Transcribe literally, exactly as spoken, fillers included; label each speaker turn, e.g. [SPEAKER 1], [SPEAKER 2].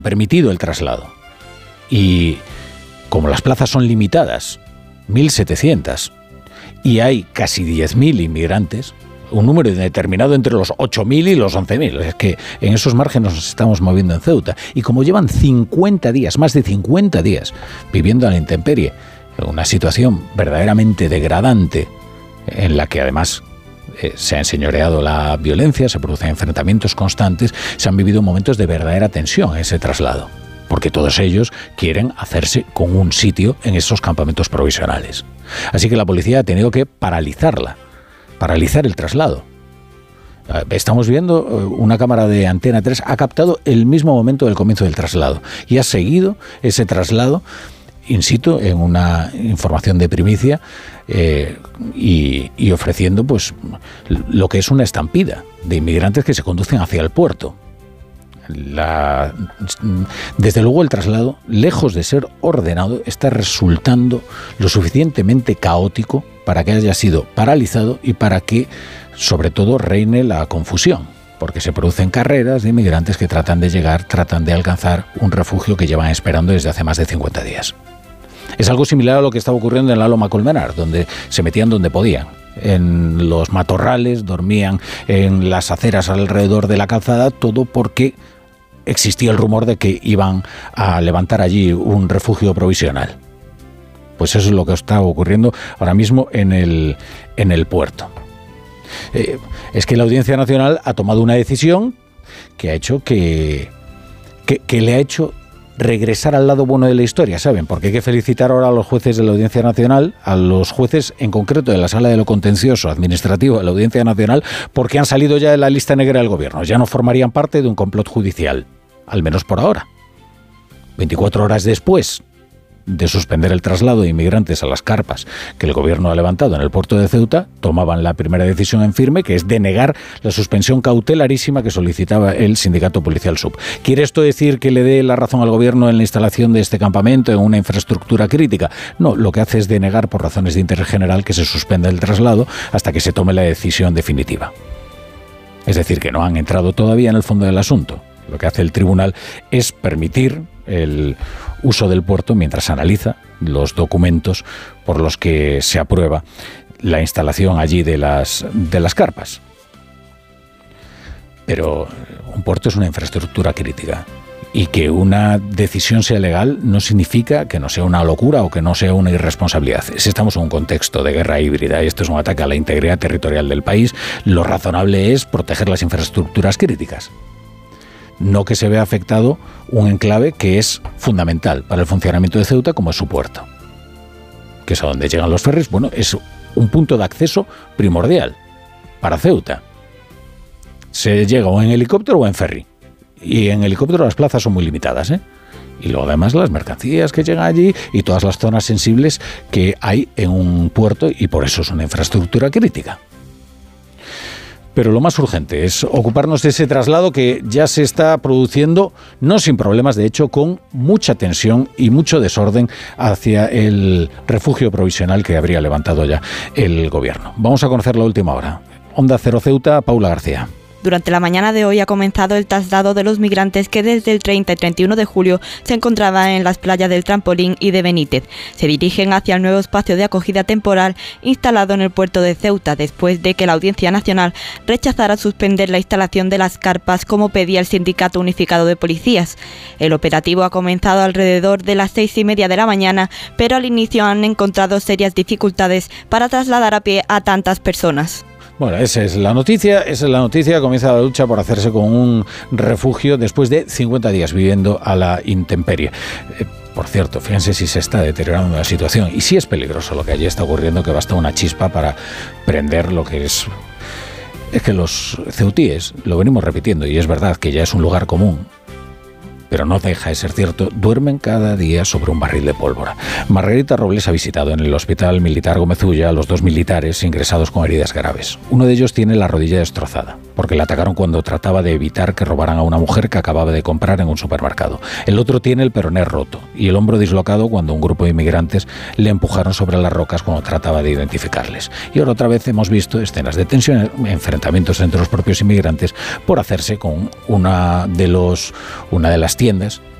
[SPEAKER 1] permitido el traslado. Y como las plazas son limitadas, mil setecientas, y hay casi diez mil inmigrantes, un número determinado entre los ocho mil y los once mil. Es que en esos márgenes nos estamos moviendo en Ceuta. Y como llevan cincuenta días, más de cincuenta días, viviendo a la intemperie, en una situación verdaderamente degradante, en la que además eh, se ha enseñoreado la violencia, se producen enfrentamientos constantes, se han vivido momentos de verdadera tensión en ese traslado, porque todos ellos quieren hacerse con un sitio en esos campamentos provisionales. Así que la policía ha tenido que paralizarla, paralizar el traslado. Estamos viendo, una cámara de Antena tres ha captado el mismo momento del comienzo del traslado y ha seguido ese traslado in situ en una información de primicia eh, y, y ofreciendo pues lo que es una estampida de inmigrantes que se conducen hacia el puerto. La, desde luego el traslado, lejos de ser ordenado, está resultando lo suficientemente caótico para que haya sido paralizado y para que, sobre todo, reine la confusión, porque se producen carreras de inmigrantes que tratan de llegar, tratan de alcanzar un refugio que llevan esperando desde hace más de cincuenta días. Es algo similar a lo que estaba ocurriendo en la Loma Colmenar, donde se metían donde podían. En los matorrales, dormían en las aceras alrededor de la calzada, todo porque existía el rumor de que iban a levantar allí un refugio provisional. Pues eso es lo que está ocurriendo ahora mismo en el, en el puerto. Eh, es que la Audiencia Nacional ha tomado una decisión que ha hecho que, que, que le ha hecho regresar al lado bueno de la historia, ¿saben? Porque hay que felicitar ahora a los jueces de la Audiencia Nacional, a los jueces en concreto de la Sala de lo Contencioso Administrativo de la Audiencia Nacional, porque han salido ya de la lista negra del gobierno, ya no formarían parte de un complot judicial, al menos por ahora. veinticuatro horas después de suspender el traslado de inmigrantes a las carpas que el gobierno ha levantado en el puerto de Ceuta, tomaban la primera decisión en firme, que es denegar la suspensión cautelarísima que solicitaba el sindicato policial S U B. ¿Quiere esto decir que le dé la razón al gobierno en la instalación de este campamento en una infraestructura crítica? No, lo que hace es denegar por razones de interés general que se suspenda el traslado hasta que se tome la decisión definitiva. Es decir, que no han entrado todavía en el fondo del asunto. Lo que hace el tribunal es permitir el uso del puerto mientras analiza los documentos por los que se aprueba la instalación allí de las, de las carpas. Pero un puerto es una infraestructura crítica y que una decisión sea legal no significa que no sea una locura o que no sea una irresponsabilidad. Si estamos en un contexto de guerra híbrida y esto es un ataque a la integridad territorial del país, lo razonable es proteger las infraestructuras críticas. No que se vea afectado un enclave que es fundamental para el funcionamiento de Ceuta, como es su puerto, que es a donde llegan los ferries. Bueno, es un punto de acceso primordial para Ceuta. Se llega o en helicóptero o en ferry, y en helicóptero las plazas son muy limitadas, ¿eh? Y luego además las mercancías que llegan allí y todas las zonas sensibles que hay en un puerto, y por eso es una infraestructura crítica. Pero lo más urgente es ocuparnos de ese traslado que ya se está produciendo, no sin problemas, de hecho, con mucha tensión y mucho desorden hacia el refugio provisional que habría levantado ya el gobierno. Vamos a conocer la última hora. Onda Cero Ceuta, Paula García.
[SPEAKER 2] Durante la mañana de hoy ha comenzado el traslado de los migrantes que desde el treinta y treinta y uno de julio se encontraban en las playas del Trampolín y de Benítez. Se dirigen hacia el nuevo espacio de acogida temporal instalado en el puerto de Ceuta, después de que la Audiencia Nacional rechazara suspender la instalación de las carpas como pedía el Sindicato Unificado de Policías. El operativo ha comenzado alrededor de las seis y media de la mañana, pero al inicio han encontrado serias dificultades para trasladar a pie a tantas personas.
[SPEAKER 1] Bueno, esa es la noticia, esa es la noticia. Comienza la lucha por hacerse con un refugio después de cincuenta días viviendo a la intemperie. Eh, por cierto, fíjense si se está deteriorando la situación y si es peligroso lo que allí está ocurriendo, que basta una chispa para prender lo que es... Es que los ceutíes, lo venimos repitiendo y es verdad que ya es un lugar común, pero no deja de ser cierto, duermen cada día sobre un barril de pólvora. Margarita Robles ha visitado en el Hospital Militar Gómez Ulla a los dos militares ingresados con heridas graves. Uno de ellos tiene la rodilla destrozada. Por porque le atacaron cuando trataba de evitar que robaran a una mujer que acababa de comprar en un supermercado. El otro tiene el peroné roto y el hombro dislocado cuando un grupo de inmigrantes le empujaron sobre las rocas cuando trataba de identificarles. Y ahora otra vez hemos visto escenas de tensión, enfrentamientos entre los propios inmigrantes por hacerse con una de, los, una de las tiendas